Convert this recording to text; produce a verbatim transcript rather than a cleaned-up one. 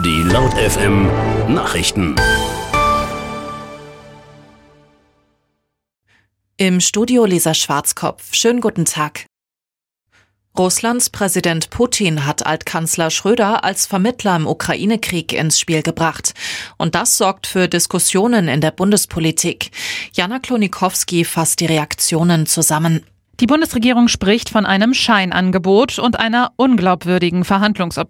Die Laut F M Nachrichten. Im Studio Lisa Schwarzkopf. Schönen guten Tag. Russlands Präsident Putin hat Altkanzler Schröder als Vermittler im Ukraine-Krieg ins Spiel gebracht. Und das sorgt für Diskussionen in der Bundespolitik. Jana Klonikowski fasst die Reaktionen zusammen. Die Bundesregierung spricht von einem Scheinangebot und einer unglaubwürdigen Verhandlungsoption.